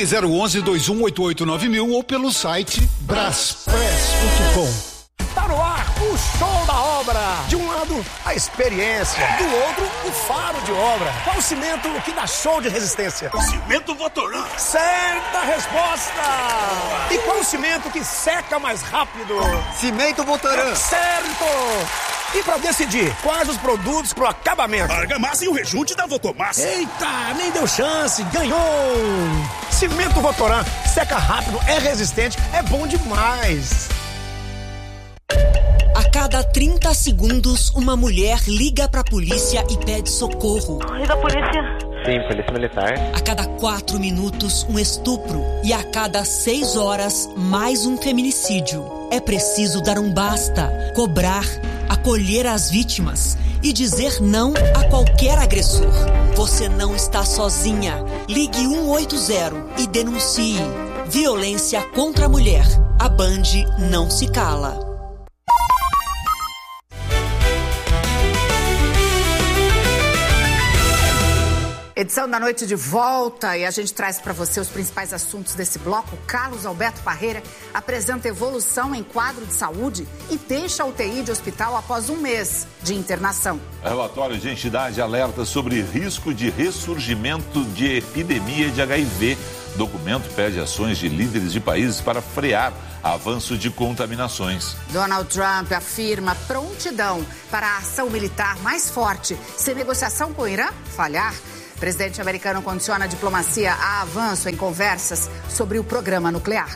Ligue 011-2188-9000 ou pelo site braspress.com. Tá no ar o show da obra. De um lado, a experiência. Do outro, o faro de obra. Qual o cimento que dá show de resistência? Cimento Votoran. Certa resposta. E qual o cimento que seca mais rápido? Cimento Votoran. Certo. E pra decidir quais os produtos pro acabamento? Argamassa e o rejunte da Votomassa. Eita, nem deu chance. Ganhou. Cimento Votoran. Seca rápido, é resistente, é bom demais. A cada 30 segundos, uma mulher liga pra polícia e pede socorro. Liga a polícia. Sim, polícia militar. A cada 4 minutos, um estupro. E a cada 6 horas, mais um feminicídio. É preciso dar um basta, cobrar, acolher as vítimas e dizer não a qualquer agressor. Você não está sozinha. Ligue 180 e denuncie. Violência contra a mulher. A Band não se cala. Edição da noite de volta e a gente traz para você os principais assuntos desse bloco. Carlos Alberto Parreira apresenta evolução em quadro de saúde e deixa a UTI de hospital após um mês de internação. Relatório de entidade alerta sobre risco de ressurgimento de epidemia de HIV. Documento pede ações de líderes de países para frear avanço de contaminações. Donald Trump afirma prontidão para a ação militar mais forte se negociação com o Irã falhar. O presidente americano condiciona a diplomacia a avanço em conversas sobre o programa nuclear.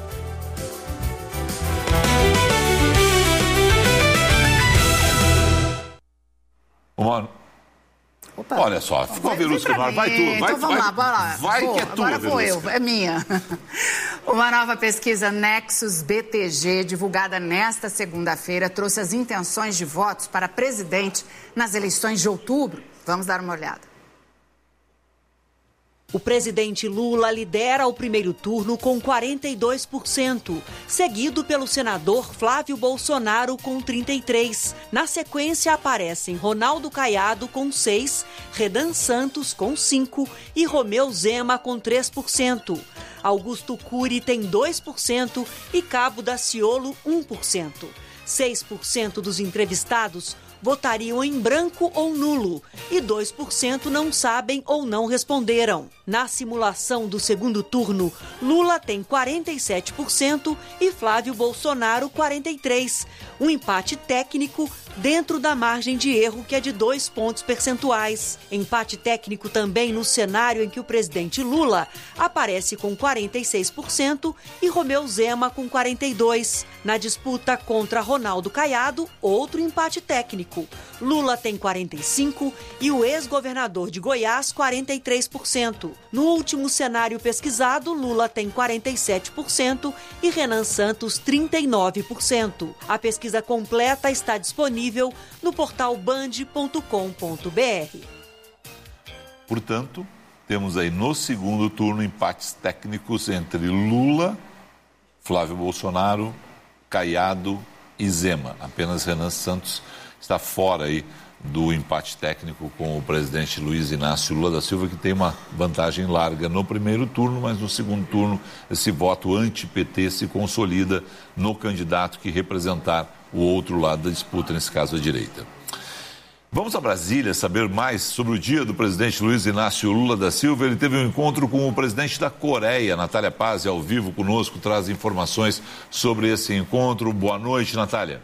Opa. Olha só, ficou a Verusca no ar. Vai tu, vai. Então vamos lá, bora lá. Vai que é tua, agora vou eu, é minha. Uma nova pesquisa Nexus BTG, divulgada nesta segunda-feira, trouxe as intenções de votos para presidente nas eleições de outubro. Vamos dar uma olhada. O presidente Lula lidera o primeiro turno com 42%, seguido pelo senador Flávio Bolsonaro com 33%. Na sequência aparecem Ronaldo Caiado com 6%, Renan Santos com 5% e Romeu Zema com 3%. Augusto Cury tem 2% e Cabo Daciolo 1%. 6% dos entrevistados votariam em branco ou nulo e 2% não sabem ou não responderam. Na simulação do segundo turno, Lula tem 47% e Flávio Bolsonaro 43%. Um empate técnico dentro da margem de erro, que é de 2 pontos percentuais. Empate técnico também no cenário em que o presidente Lula aparece com 46% e Romeu Zema com 42%. Na disputa contra Ronaldo Caiado, outro empate técnico. Lula tem 45% e o ex-governador de Goiás 43%. No último cenário pesquisado, Lula tem 47% e Renan Santos 39%. A pesquisa completa está disponível no portal band.com.br. Portanto, temos aí no segundo turno empates técnicos entre Lula, Flávio Bolsonaro, Caiado e Zema. Apenas Renan Santos está fora aí do empate técnico com o presidente Luiz Inácio Lula da Silva, que tem uma vantagem larga no primeiro turno, mas no segundo turno esse voto anti-PT se consolida no candidato que representar o outro lado da disputa, nesse caso a direita. Vamos a Brasília saber mais sobre o dia do presidente Luiz Inácio Lula da Silva. Ele teve um encontro com o presidente da Coreia, Natália Paz, ao vivo conosco, traz informações sobre esse encontro. Boa noite, Natália.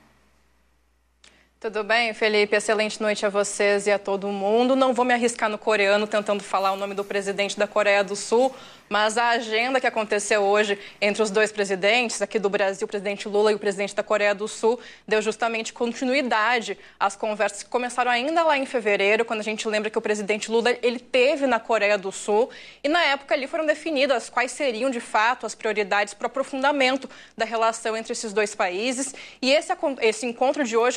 Tudo bem, Felipe? Excelente noite a vocês e a todo mundo. Não vou me arriscar no coreano tentando falar o nome do presidente da Coreia do Sul, mas a agenda que aconteceu hoje entre os dois presidentes, aqui do Brasil, o presidente Lula e o presidente da Coreia do Sul, deu justamente continuidade às conversas que começaram ainda lá em fevereiro, quando a gente lembra que o presidente Lula ele teve na Coreia do Sul e na época ali foram definidas quais seriam de fato as prioridades para o aprofundamento da relação entre esses dois países. E esse encontro de hoje está acontecendo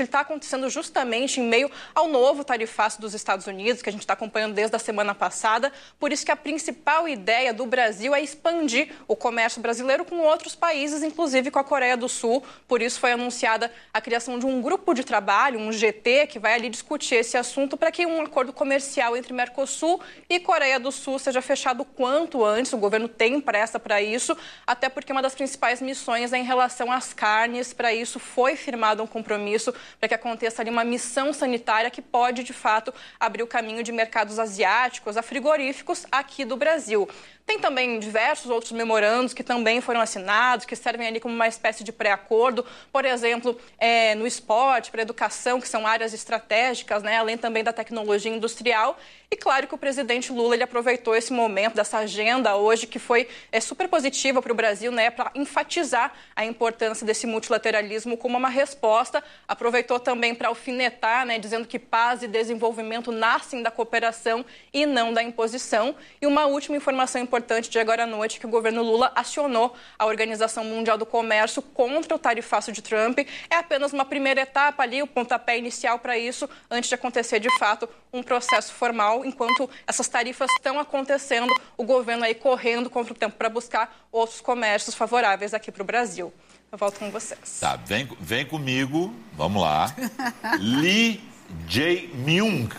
acontecendo justamente em meio ao novo tarifaço dos Estados Unidos, que a gente está acompanhando desde a semana passada. Por isso que a principal ideia do Brasil é expandir o comércio brasileiro com outros países, inclusive com a Coreia do Sul. Por isso foi anunciada a criação de um grupo de trabalho, um GT, que vai ali discutir esse assunto para que um acordo comercial entre Mercosul e Coreia do Sul seja fechado o quanto antes. O governo tem pressa para isso, até porque uma das principais missões é em relação às carnes. Para isso foi firmado um compromisso para que aconteça ali uma missão sanitária que pode, de fato, abrir o caminho de mercados asiáticos a frigoríficos aqui do Brasil. Tem também diversos outros memorandos que também foram assinados, que servem ali como uma espécie de pré-acordo, por exemplo, no esporte, para a educação, que são áreas estratégicas, né, além também da tecnologia industrial. E claro que o presidente Lula ele aproveitou esse momento dessa agenda hoje, que foi super positiva para o Brasil, né, para enfatizar a importância desse multilateralismo como uma resposta. Aproveitou também para alfinetar, né, dizendo que paz e desenvolvimento nascem da cooperação e não da imposição. E uma última informação importante de agora à noite, que o governo Lula acionou a Organização Mundial do Comércio contra o tarifaço de Trump. É apenas uma primeira etapa ali, o pontapé inicial para isso, antes de acontecer de fato um processo formal. Enquanto essas tarifas estão acontecendo, o governo aí correndo contra o tempo para buscar outros comércios favoráveis aqui para o Brasil. Eu volto com vocês. Tá, vem comigo, vamos lá. Lee Jae-myung.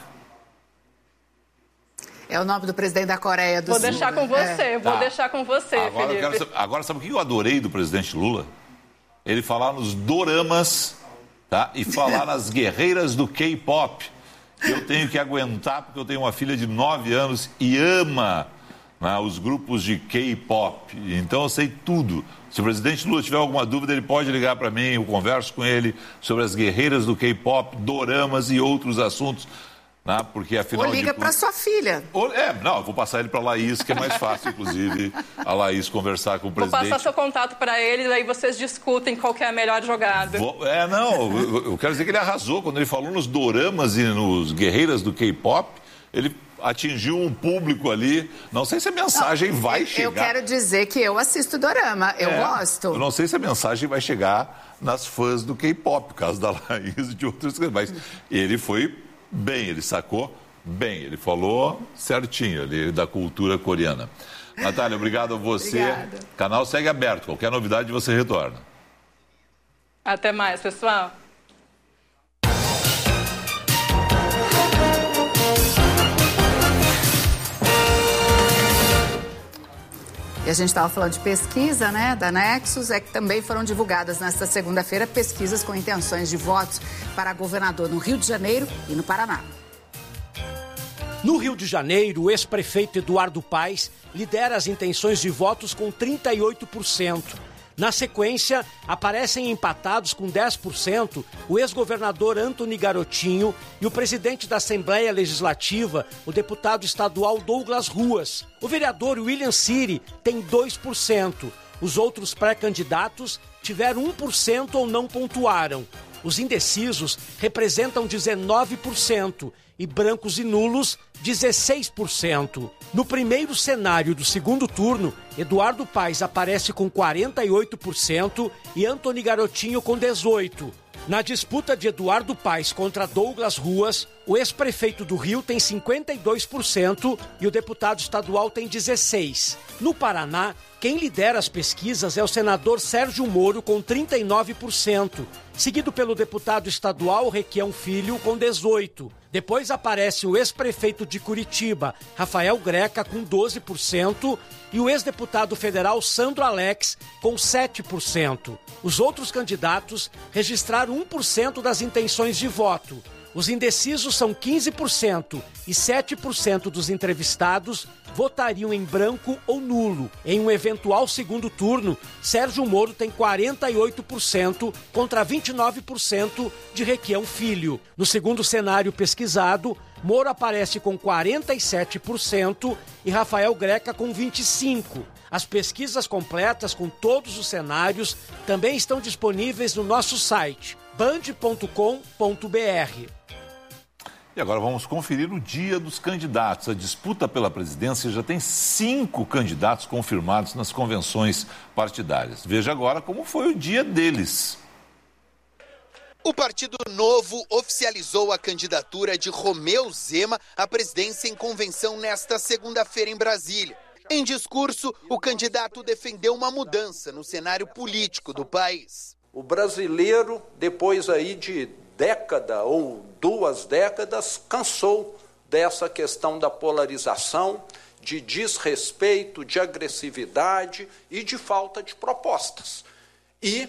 É o nome do presidente da Coreia do Sul. Vou deixar com você, deixar com você, Felipe. Agora, sabe o que eu adorei do presidente Lula? Ele falar nos doramas, tá? E falar nas guerreiras do K-pop. Eu tenho que aguentar, porque eu tenho uma filha de 9 anos e ama, né, os grupos de K-pop. Então eu sei tudo. Se o presidente Lula tiver alguma dúvida, ele pode ligar para mim, eu converso com ele sobre as guerreiras do K-pop, doramas e outros assuntos. Porque, afinal, ou liga para sua filha. Eu vou passar ele para a Laís, que é mais fácil, inclusive, a Laís conversar com o presidente. Vou passar seu contato para ele e aí vocês discutem qual que é a melhor jogada. Eu quero dizer que ele arrasou. Quando ele falou nos doramas e nos guerreiras do K-pop, ele atingiu um público ali. Não sei se a mensagem vai chegar. Eu quero dizer que eu assisto dorama, eu gosto. Eu não sei se a mensagem vai chegar nas fãs do K-pop, por causa da Laís e de outros, mas ele foi bem, ele sacou bem, ele falou certinho ali da cultura coreana. Natália, obrigado a você. Obrigada. O canal segue aberto, qualquer novidade você retorna. Até mais, pessoal. E a gente estava falando de pesquisa, né, da Nexus, que também foram divulgadas nesta segunda-feira pesquisas com intenções de votos para governador no Rio de Janeiro e no Paraná. No Rio de Janeiro, o ex-prefeito Eduardo Paes lidera as intenções de votos com 38%. Na sequência, aparecem empatados com 10% o ex-governador Antony Garotinho e o presidente da Assembleia Legislativa, o deputado estadual Douglas Ruas. O vereador William Siri tem 2%. Os outros pré-candidatos tiveram 1% ou não pontuaram. Os indecisos representam 19% e brancos e nulos 16%. No primeiro cenário do segundo turno, Eduardo Paes aparece com 48% e Antony Garotinho com 18%. Na disputa de Eduardo Paes contra Douglas Ruas, o ex-prefeito do Rio tem 52% e o deputado estadual tem 16%. No Paraná, quem lidera as pesquisas é o senador Sérgio Moro com 39%, seguido pelo deputado estadual Requião Filho com 18%. Depois aparece o ex-prefeito de Curitiba, Rafael Greca, com 12%, e o ex-deputado federal Sandro Alex, com 7%. Os outros candidatos registraram 1% das intenções de voto. Os indecisos são 15% e 7% dos entrevistados votariam em branco ou nulo. Em um eventual segundo turno, Sérgio Moro tem 48% contra 29% de Requião Filho. No segundo cenário pesquisado, Moro aparece com 47% e Rafael Greca com 25%. As pesquisas completas com todos os cenários também estão disponíveis no nosso site, band.com.br. E agora vamos conferir o dia dos candidatos. A disputa pela presidência já tem 5 candidatos confirmados nas convenções partidárias. Veja agora como foi o dia deles. O Partido Novo oficializou a candidatura de Romeu Zema à presidência em convenção nesta segunda-feira em Brasília. Em discurso, o candidato defendeu uma mudança no cenário político do país. O brasileiro, depois aí de década ou 2 décadas, cansou dessa questão da polarização, de desrespeito, de agressividade e de falta de propostas. E,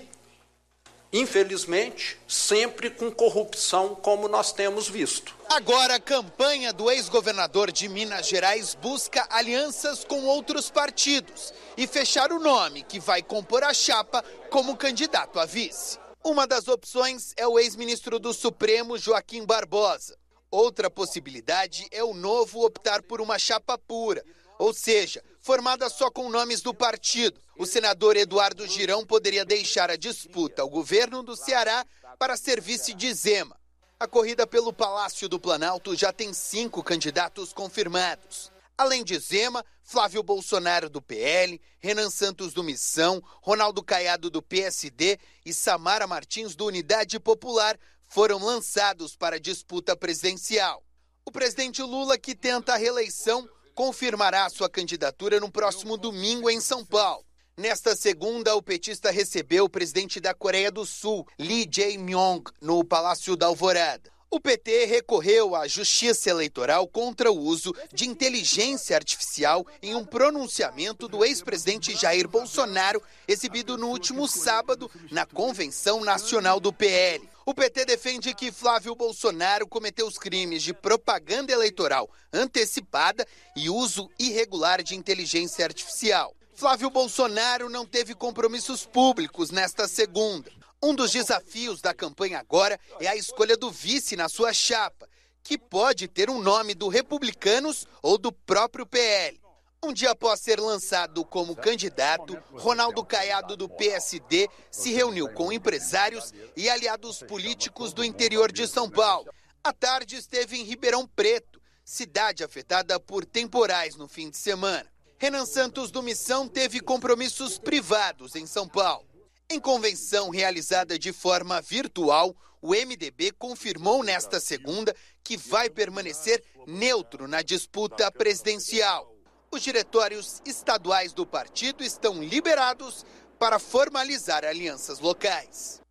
infelizmente, sempre com corrupção, como nós temos visto. Agora, a campanha do ex-governador de Minas Gerais busca alianças com outros partidos e fechar o nome que vai compor a chapa como candidato a vice. Uma das opções é o ex-ministro do Supremo, Joaquim Barbosa. Outra possibilidade é o Novo optar por uma chapa pura, ou seja, formada só com nomes do partido. O senador Eduardo Girão poderia deixar a disputa ao governo do Ceará para ser vice de Zema. A corrida pelo Palácio do Planalto já tem 5 candidatos confirmados. Além de Zema, Flávio Bolsonaro do PL, Renan Santos do Missão, Ronaldo Caiado do PSD e Samara Martins do Unidade Popular foram lançados para a disputa presidencial. O presidente Lula, que tenta a reeleição, confirmará sua candidatura no próximo domingo em São Paulo. Nesta segunda, o petista recebeu o presidente da Coreia do Sul, Lee Jae-myung, no Palácio da Alvorada. O PT recorreu à Justiça Eleitoral contra o uso de inteligência artificial em um pronunciamento do ex-presidente Jair Bolsonaro, exibido no último sábado na Convenção Nacional do PL. O PT defende que Flávio Bolsonaro cometeu os crimes de propaganda eleitoral antecipada e uso irregular de inteligência artificial. Flávio Bolsonaro não teve compromissos públicos nesta segunda. Um dos desafios da campanha agora é a escolha do vice na sua chapa, que pode ter um nome do Republicanos ou do próprio PL. Um dia após ser lançado como candidato, Ronaldo Caiado do PSD se reuniu com empresários e aliados políticos do interior de São Paulo. À tarde esteve em Ribeirão Preto, cidade afetada por temporais no fim de semana. Renan Santos do Missão teve compromissos privados em São Paulo. Em convenção realizada de forma virtual, o MDB confirmou nesta segunda que vai permanecer neutro na disputa presidencial. Os diretórios estaduais do partido estão liberados para formalizar alianças locais.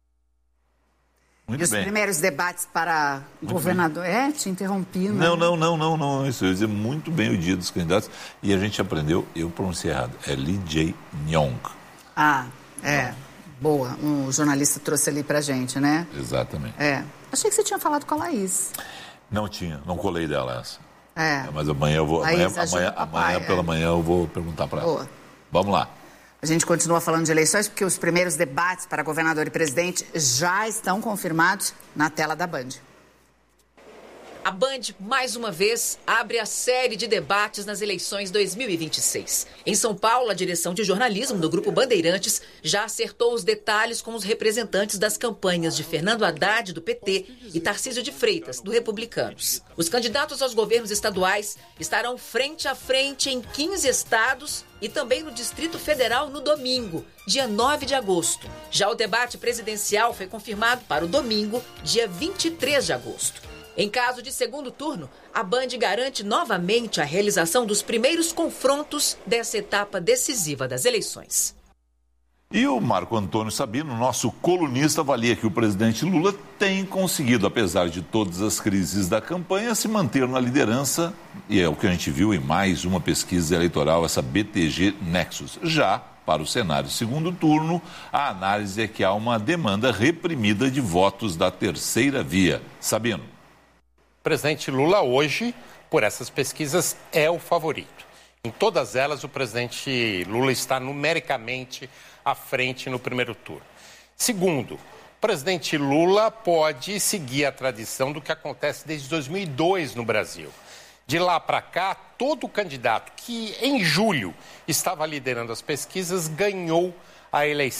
Muito bem. Os primeiros debates para governador... Te interrompi. Não. Isso eu ia dizer muito bem o dia dos candidatos. E a gente aprendeu, eu pronunciei errado. É Lee Jae-myung. Boa. Um jornalista trouxe ali pra gente, né? Exatamente. Achei que você tinha falado com a Laís. Não tinha, não colei dela essa. Mas amanhã eu vou. Amanhã pela manhã eu vou perguntar para ela. Vamos lá. A gente continua falando de eleições porque os primeiros debates para governador e presidente já estão confirmados na tela da Band. A Band, mais uma vez, abre a série de debates nas eleições 2026. Em São Paulo, a direção de jornalismo do Grupo Bandeirantes já acertou os detalhes com os representantes das campanhas de Fernando Haddad, do PT, e Tarcísio de Freitas, do Republicanos. Os candidatos aos governos estaduais estarão frente a frente em 15 estados e também no Distrito Federal no domingo, dia 9 de agosto. Já o debate presidencial foi confirmado para o domingo, dia 23 de agosto. Em caso de segundo turno, a Band garante novamente a realização dos primeiros confrontos dessa etapa decisiva das eleições. E o Marco Antônio Sabino, nosso colunista, avalia que o presidente Lula tem conseguido, apesar de todas as crises da campanha, se manter na liderança, e é o que a gente viu em mais uma pesquisa eleitoral, essa BTG Nexus. Já para o cenário segundo turno, a análise é que há uma demanda reprimida de votos da terceira via. Sabino. O presidente Lula hoje, por essas pesquisas, é o favorito. Em todas elas, o presidente Lula está numericamente à frente no primeiro turno. Segundo, o presidente Lula pode seguir a tradição do que acontece desde 2002 no Brasil. De lá para cá, todo candidato que em julho estava liderando as pesquisas ganhou a eleição.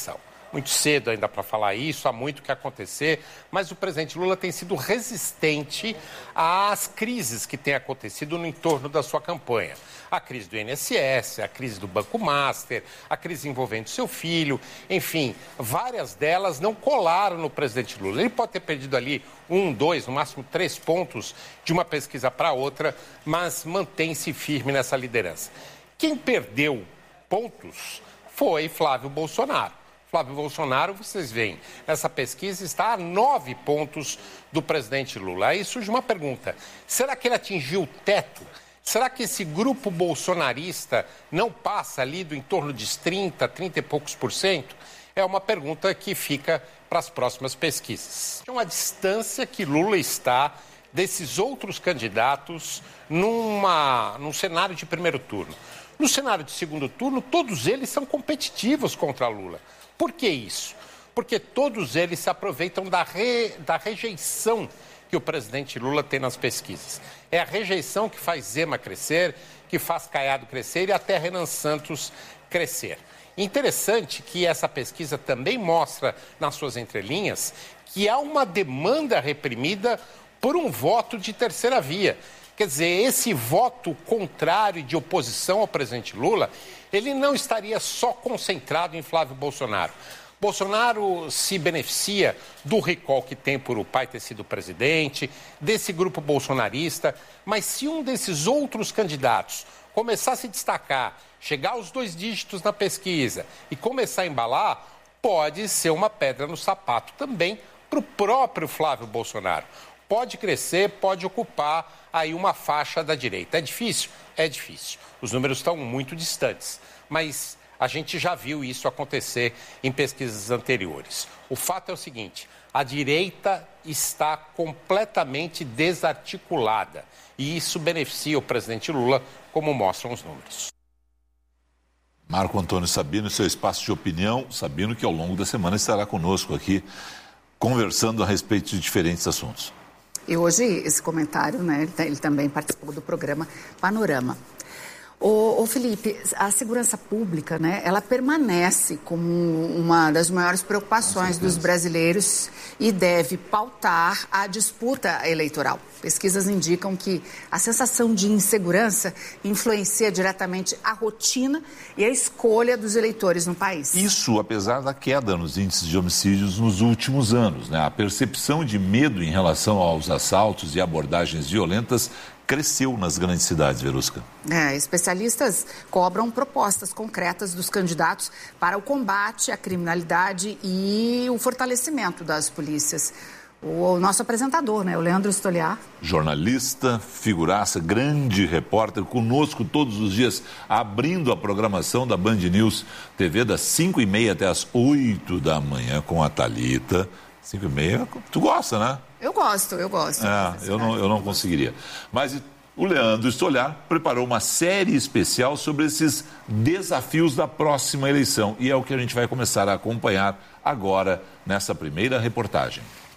muito cedo ainda para falar isso, há muito que acontecer, mas o presidente Lula tem sido resistente às crises que têm acontecido no entorno da sua campanha. A crise do INSS, a crise do Banco Master, a crise envolvendo seu filho, enfim, várias delas não colaram no presidente Lula. Ele pode ter perdido ali 1, 2, no máximo 3 pontos de uma pesquisa para outra, mas mantém-se firme nessa liderança. Quem perdeu pontos foi Flávio Bolsonaro. Flávio Bolsonaro, vocês veem, essa pesquisa está a 9 pontos do presidente Lula. Aí surge uma pergunta, será que ele atingiu o teto? Será que esse grupo bolsonarista não passa ali do entorno de 30 e poucos %? É uma pergunta que fica para as próximas pesquisas. É uma distância que Lula está desses outros candidatos num cenário de primeiro turno. No cenário de segundo turno, todos eles são competitivos contra Lula. Por que isso? Porque todos eles se aproveitam da rejeição que o presidente Lula tem nas pesquisas. É a rejeição que faz Zema crescer, que faz Caiado crescer e até Renan Santos crescer. Interessante que essa pesquisa também mostra, nas suas entrelinhas, que há uma demanda reprimida por um voto de terceira via. Quer dizer, esse voto contrário de oposição ao presidente Lula, ele não estaria só concentrado em Flávio Bolsonaro. Bolsonaro se beneficia do recall que tem por o pai ter sido presidente, desse grupo bolsonarista, mas se um desses outros candidatos começar a se destacar, chegar aos 2 dígitos na pesquisa e começar a embalar, pode ser uma pedra no sapato também para o próprio Flávio Bolsonaro. Pode crescer, pode ocupar aí uma faixa da direita. É difícil? É difícil. Os números estão muito distantes, mas a gente já viu isso acontecer em pesquisas anteriores. O fato é o seguinte, a direita está completamente desarticulada e isso beneficia o presidente Lula, como mostram os números. Marco Antônio Sabino, seu espaço de opinião. Sabino que ao longo da semana estará conosco aqui, conversando a respeito de diferentes assuntos. E hoje esse comentário, né, ele também participou do programa Panorama. Ô Felipe, a segurança pública, né, ela permanece como uma das maiores preocupações dos brasileiros e deve pautar a disputa eleitoral. Pesquisas indicam que a sensação de insegurança influencia diretamente a rotina e a escolha dos eleitores no país. Isso apesar da queda nos índices de homicídios nos últimos anos, né? A percepção de medo em relação aos assaltos e abordagens violentas cresceu nas grandes cidades, Verusca. Especialistas cobram propostas concretas dos candidatos para o combate à criminalidade e o fortalecimento das polícias. O nosso apresentador, né, o Leandro Stoliar. Jornalista, figuraça, grande repórter, conosco todos os dias, abrindo a programação da Band News TV das 5h30 até as 8 da manhã com a Thalita. 5h30, tu gosta, né? Eu gosto. Eu não conseguiria. Mas o Leandro Stoliar preparou uma série especial sobre esses desafios da próxima eleição. E é o que a gente vai começar a acompanhar agora nessa primeira reportagem.